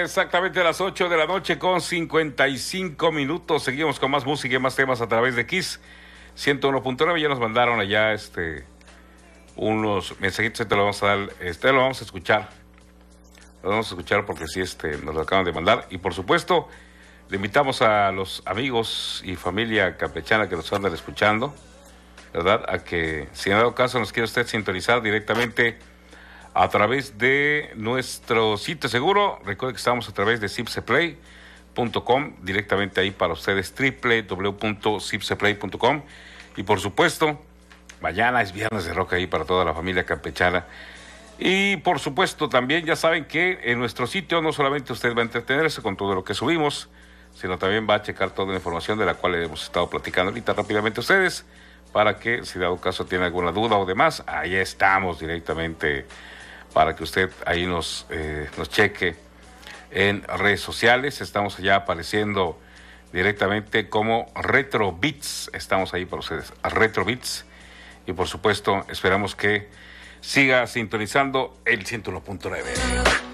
exactamente las 8 de la noche con 55 minutos. Seguimos con más música y más temas a través de Kiss 101.9. Ya nos mandaron allá unos mensajitos, te lo vamos a dar, lo vamos a escuchar. Lo vamos a escuchar porque sí, nos lo acaban de mandar. Y por supuesto, le invitamos a los amigos y familia campechana que nos andan escuchando, ¿verdad? A que, si en dado caso nos quiere usted sintonizar directamente a través de nuestro sitio seguro, recuerde que estamos a través de zipseplay.com, directamente ahí para ustedes, www.zipseplay.com. Y por supuesto, mañana es viernes de rock ahí para toda la familia campechana. Y por supuesto también ya saben que en nuestro sitio no solamente usted va a entretenerse con todo lo que subimos, sino también va a checar toda la información de la cual hemos estado platicando ahorita rápidamente a ustedes, para que si dado caso tiene alguna duda o demás, ahí estamos directamente para que usted ahí nos cheque en redes sociales. Estamos allá apareciendo directamente como Retro Beats. Estamos ahí para ustedes, Retro Beats. Y por supuesto, esperamos que siga sintonizando el 101.9.